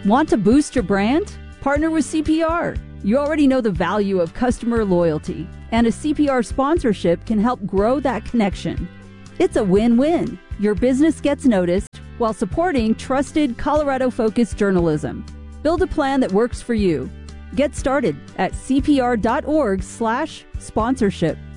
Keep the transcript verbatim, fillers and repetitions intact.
Want to boost your brand? Partner with C P R. You already know the value of customer loyalty, and a C P R sponsorship can help grow that connection. It's a win-win. Your business gets noticed while supporting trusted Colorado-focused journalism. Build a plan that works for you. Get started at c p r dot org slash sponsorship.